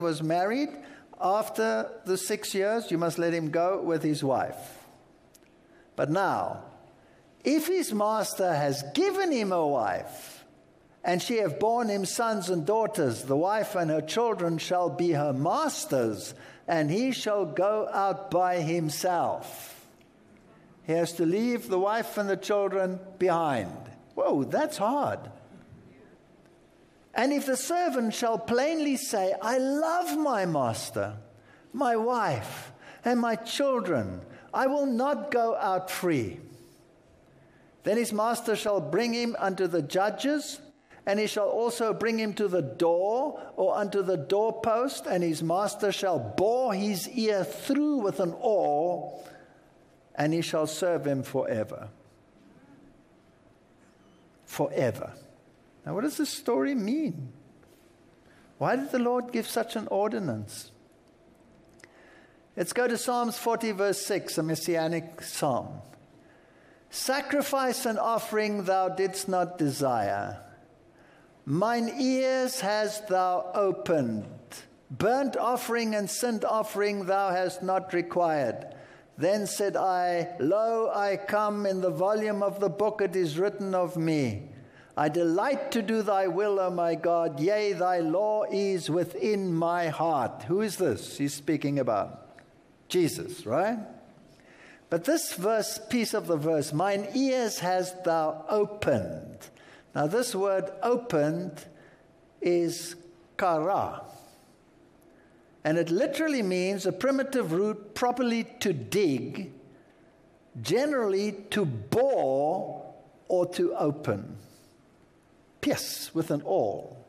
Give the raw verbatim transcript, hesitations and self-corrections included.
was married, after the six years, you must let him go with his wife. But now, if his master has given him a wife, and she have borne him sons and daughters, the wife and her children shall be her master's, and he shall go out by himself. He has to leave the wife and the children behind. Whoa, that's hard. And if the servant shall plainly say, I love my master, my wife, and my children, I will not go out free. Then his master shall bring him unto the judges, and he shall also bring him to the door, or unto the doorpost, and his master shall bore his ear through with an awl, and he shall serve him forever. Forever. Now, what does this story mean? Why did the Lord give such an ordinance? Let's go to Psalms forty, verse six, a messianic psalm. Sacrifice and offering thou didst not desire. Mine ears hast thou opened. Burnt offering and sin offering thou hast not required. Then said I, Lo, I come, in the volume of the book it is written of me. I delight to do thy will, O my God. Yea, thy law is within my heart. Who is this he's speaking about? Jesus, right? But this verse, piece of the verse, mine ears hast thou opened. Now this word opened is kara. And it literally means a primitive root, properly to dig, generally to bore or to open. Pierce with an awl.